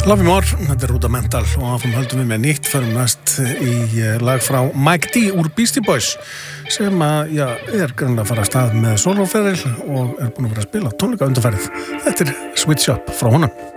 Love You More, þetta Rudimental og áfram höldum við með nýtt, förum næst í lag frá Mike D úr Beastie Boys sem er greinlega að fara að stað með sólóferil og er búin að vera að spila tónleika undanfarið. Þetta Switch Up frá honum.